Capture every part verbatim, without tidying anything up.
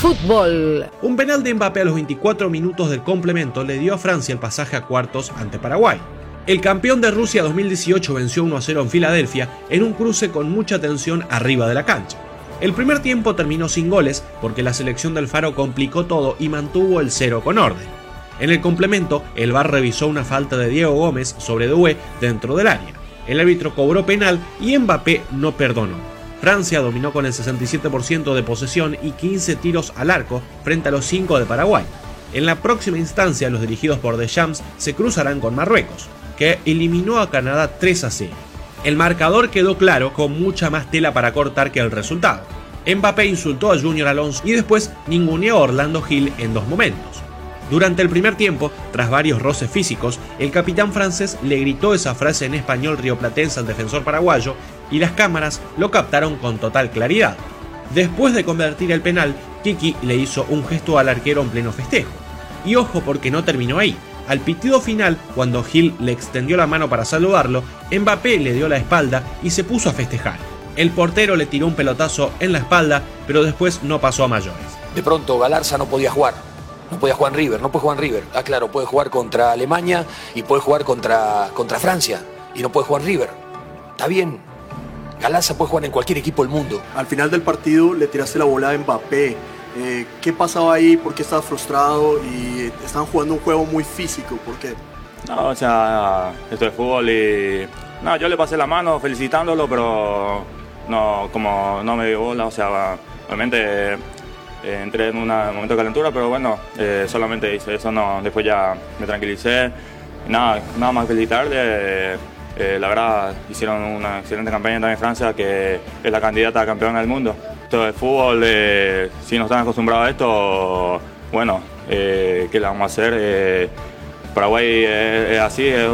Fútbol. Un penal de Mbappé a los veinticuatro minutos del complemento le dio a Francia el pasaje a cuartos ante Paraguay. El campeón de Rusia dos mil dieciocho venció uno a cero en Filadelfia en un cruce con mucha tensión arriba de la cancha. El primer tiempo terminó sin goles porque la selección del Faro complicó todo y mantuvo el cero con orden. En el complemento, el V A R revisó una falta de Diego Gómez sobre Doué dentro del área. El árbitro cobró penal y Mbappé no perdonó. Francia dominó con el sesenta y siete por ciento de posesión y quince tiros al arco frente a los cinco de Paraguay. En la próxima instancia, los dirigidos por Deschamps se cruzarán con Marruecos, que eliminó a Canadá tres a cero. El marcador quedó claro, con mucha más tela para cortar que el resultado. Mbappé insultó a Junior Alonso y después ninguneó a Orlando Gil en dos momentos. Durante el primer tiempo, tras varios roces físicos, el capitán francés le gritó esa frase en español rioplatense al defensor paraguayo y las cámaras lo captaron con total claridad. Después de convertir el penal, Kiki le hizo un gesto al arquero en pleno festejo. Y ojo, porque no terminó ahí. Al pitido final, cuando Gil le extendió la mano para saludarlo, Mbappé le dio la espalda y se puso a festejar. El portero le tiró un pelotazo en la espalda, pero después no pasó a mayores. De pronto Galarza no podía jugar. No podía jugar en River, no puede jugar en River. Ah, claro, puede jugar contra Alemania y puede jugar contra, contra Francia. Y no puede jugar en River. Está bien. Galarza puede jugar en cualquier equipo del mundo. Al final del partido le tiraste la bola a Mbappé. Eh, ¿Qué pasaba ahí? ¿Por qué estaba frustrado? Y estaban jugando un juego muy físico. ¿Por qué? No, o sea, esto es fútbol y... No, yo le pasé la mano felicitándolo, pero no, como no me dio bola, o sea, realmente... Eh, entré en una, un momento de calentura, pero bueno, eh, solamente hice eso, no, después ya me tranquilicé. Nada, nada más felicitarle. Eh, eh, la verdad, hicieron una excelente campaña también en Francia, que es la candidata a campeona del mundo. Esto es fútbol, eh, si no están acostumbrados a esto, bueno, eh, ¿qué le vamos a hacer? Eh, Paraguay es, es así, es,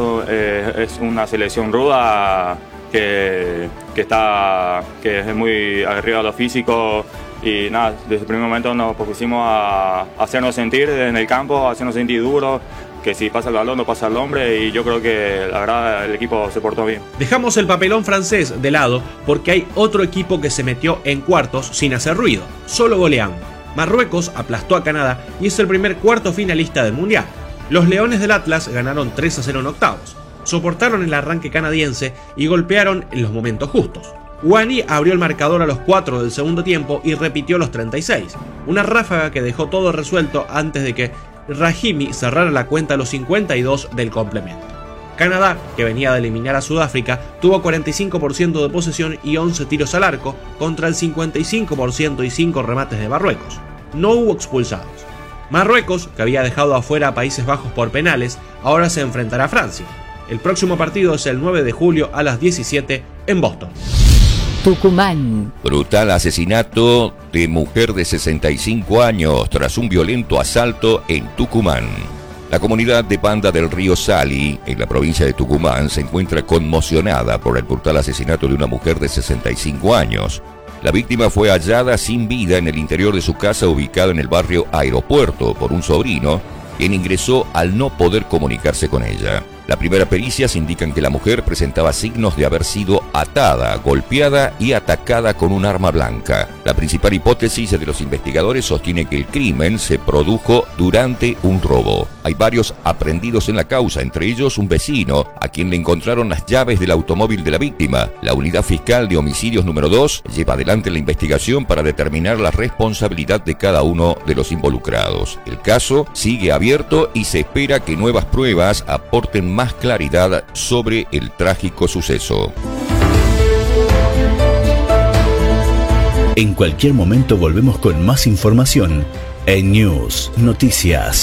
es una selección ruda que, que, está, que es muy aguerrida a lo físico. Y nada, desde el primer momento nos pusimos a hacernos sentir en el campo, a hacernos sentir duros, que si pasa el balón no pasa el hombre, y yo creo que la verdad el equipo se portó bien. Dejamos el papelón francés de lado porque hay otro equipo que se metió en cuartos sin hacer ruido, solo goleando. Marruecos aplastó a Canadá y es el primer cuarto finalista del Mundial. Los Leones del Atlas ganaron tres a cero en octavos, soportaron el arranque canadiense y golpearon en los momentos justos. Wani abrió el marcador a los cuatro del segundo tiempo y repitió los treinta y seis, una ráfaga que dejó todo resuelto antes de que Rahimi cerrara la cuenta a los cincuenta y dos del complemento. Canadá, que venía de eliminar a Sudáfrica, tuvo cuarenta y cinco por ciento de posesión y once tiros al arco contra el cincuenta y cinco por ciento y cinco remates de Marruecos. No hubo expulsados. Marruecos, que había dejado afuera a Países Bajos por penales, ahora se enfrentará a Francia. El próximo partido es el nueve de julio a las diecisiete en Boston. Tucumán. Brutal asesinato de mujer de sesenta y cinco años tras un violento asalto en Tucumán. La comunidad de Banda del Río Sali, en la provincia de Tucumán, se encuentra conmocionada por el brutal asesinato de una mujer de sesenta y cinco años. La víctima fue hallada sin vida en el interior de su casa ubicada en el barrio Aeropuerto por un sobrino, quien ingresó al no poder comunicarse con ella. La primera pericias indican que la mujer presentaba signos de haber sido atada, golpeada y atacada con un arma blanca. La principal hipótesis de los investigadores sostiene que el crimen se produjo durante un robo. Hay varios aprendidos en la causa, entre ellos un vecino, a quien le encontraron las llaves del automóvil de la víctima. La unidad fiscal de homicidios número dos lleva adelante la investigación para determinar la responsabilidad de cada uno de los involucrados. El caso sigue abierto y se espera que nuevas pruebas aporten más claridad sobre el trágico suceso. En cualquier momento volvemos con más información en News Noticias.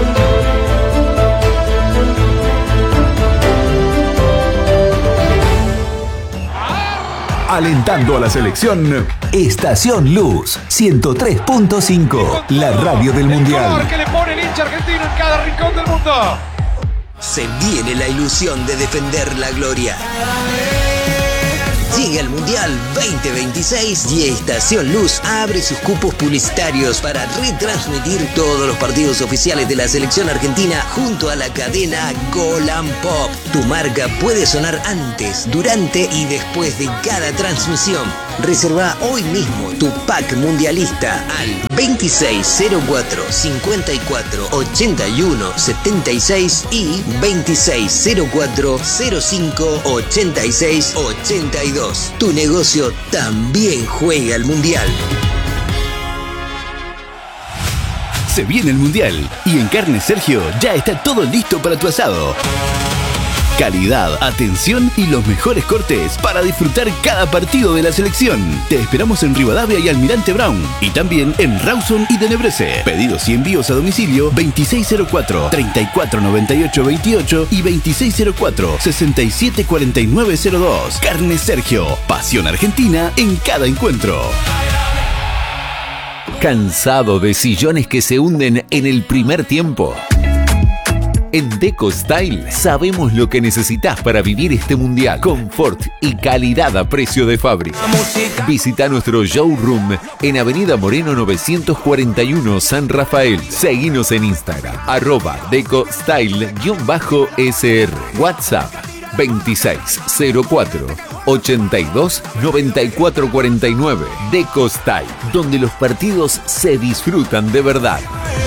Alentando a la selección, Estación Luz ciento tres punto cinco, la radio del Mundial. Que le pone el hincha argentino en cada rincón del mundo. Se viene la ilusión de defender la gloria. Llega el Mundial veinte veintiséis y Estación Luz abre sus cupos publicitarios para retransmitir todos los partidos oficiales de la selección argentina junto a la cadena Golan Pop. Tu marca puede sonar antes, durante y después de cada transmisión. Reserva hoy mismo tu pack mundialista al veintiséis cero cuatro, cincuenta y cuatro, ochenta y uno, setenta y seis y veintiséis cero cuatro, cero cinco, ochenta y seis, ochenta y dos. Tu negocio también juega al mundial. Se viene el mundial y en Carne Sergio ya está todo listo para tu asado. Calidad, atención y los mejores cortes para disfrutar cada partido de la selección. Te esperamos en Rivadavia y Almirante Brown y también en Rawson y Tenebrese. Pedidos y envíos a domicilio veintiséis cero cuatro, treinta y cuatro noventa y ocho veintiocho y veintiséis cero cuatro, sesenta y siete cuarenta y nueve cero dos. Carne Sergio, pasión argentina en cada encuentro. ¿Cansado de sillones que se hunden en el primer tiempo? En Deco Style sabemos lo que necesitas para vivir este mundial. Confort y calidad a precio de fábrica. Visita nuestro showroom en Avenida Moreno novecientos cuarenta y uno San Rafael. Seguinos en Instagram, arroba decostyle-S R. WhatsApp veintiséis cero cuatro, ochenta y dos, noventa y cuatro cuarenta y nueve. Deco Style, donde los partidos se disfrutan de verdad.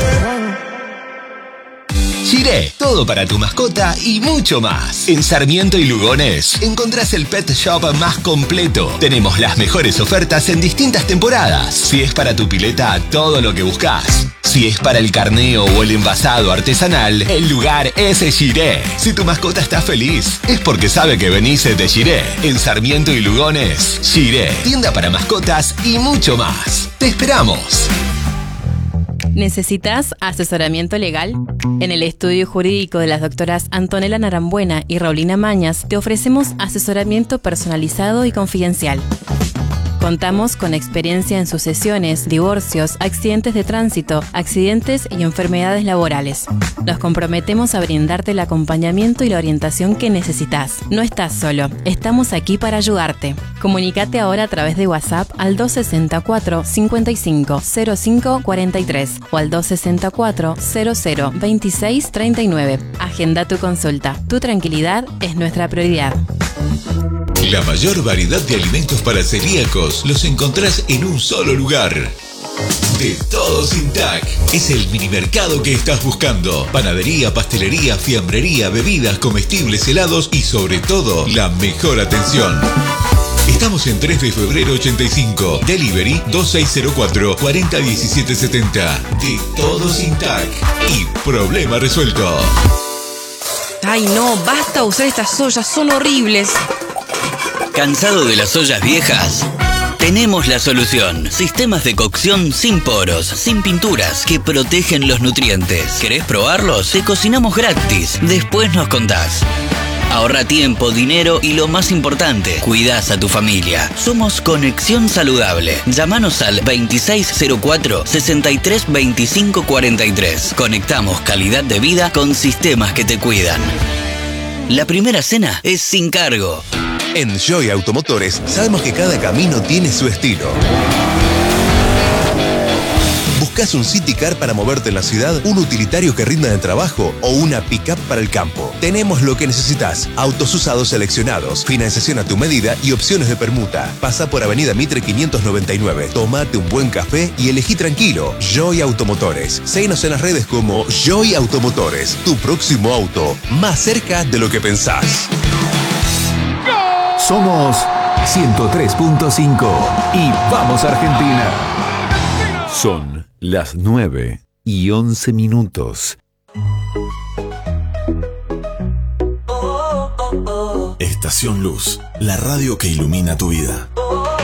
Shiré, todo para tu mascota y mucho más. En Sarmiento y Lugones encontrás el pet shop más completo. Tenemos las mejores ofertas en distintas temporadas. Si es para tu pileta, todo lo que buscas. Si es para el carneo o el envasado artesanal, el lugar es Shiré. Si tu mascota está feliz, es porque sabe que venís de Shiré. En Sarmiento y Lugones, Shiré, tienda para mascotas y mucho más. ¡Te esperamos! ¿Necesitas asesoramiento legal? En el estudio jurídico de las doctoras Antonella Narambuena y Raulina Mañas te ofrecemos asesoramiento personalizado y confidencial. Contamos con experiencia en sucesiones, divorcios, accidentes de tránsito, accidentes y enfermedades laborales. Nos comprometemos a brindarte el acompañamiento y la orientación que necesitas. No estás solo, estamos aquí para ayudarte. Comunícate ahora a través de WhatsApp al dos sesenta y cuatro, cincuenta y cinco, cero cinco cuarenta y tres o al dos sesenta y cuatro, cero cero, veintiséis treinta y nueve. Agenda tu consulta. Tu tranquilidad es nuestra prioridad. La mayor variedad de alimentos para celíacos los encontrás en un solo lugar. De Todo Sin Tac. Es el minimercado que estás buscando. Panadería, pastelería, fiambrería, bebidas, comestibles, helados y sobre todo, la mejor atención. Estamos en tres de febrero ochenta y cinco. Delivery dos seis cero cuatro, cuarenta diecisiete setenta. De Todo Sin Tac. Y problema resuelto. Ay no, basta usar estas ollas, son horribles. ¿Cansado de las ollas viejas? Tenemos la solución. Sistemas de cocción sin poros, sin pinturas, que protegen los nutrientes. ¿Querés probarlos? Te cocinamos gratis. Después nos contás. Ahorra tiempo, dinero y lo más importante, cuidás a tu familia. Somos Conexión Saludable. Llámanos al veintiséis cero cuatro, sesenta y tres veinticinco cuarenta y tres. Conectamos calidad de vida con sistemas que te cuidan. La primera cena es sin cargo. En Joy Automotores sabemos que cada camino tiene su estilo. ¿Buscas un City Car para moverte en la ciudad, un utilitario que rinda en el trabajo o una pick-up para el campo? Tenemos lo que necesitas. Autos usados seleccionados, financiación a tu medida y opciones de permuta. Pasa por Avenida Mitre quinientos noventa y nueve. Tómate un buen café y elegí tranquilo. Joy Automotores. Seguinos en las redes como Joy Automotores. Tu próximo auto, más cerca de lo que pensás. Somos ciento tres punto cinco y vamos Argentina. Son las nueve y once minutos. Estación Luz, la radio que ilumina tu vida.